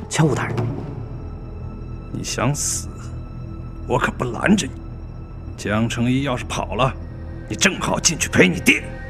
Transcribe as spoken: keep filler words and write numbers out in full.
枪务大人， 你想死，我可不拦着你。江成一要是跑了，你正好进去陪你爹。